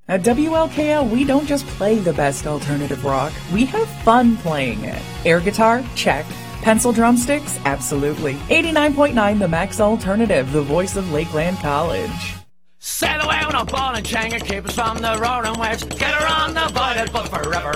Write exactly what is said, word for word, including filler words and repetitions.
At W L K L, we don't just play the best alternative rock, we have fun playing it. Air guitar? Check. Pencil drumsticks? Absolutely. eighty-nine point nine The Max Alternative, the voice of Lakeland College. Sail away on a ball and chain, keep us from the roaring waves. Get her on the voided, but forever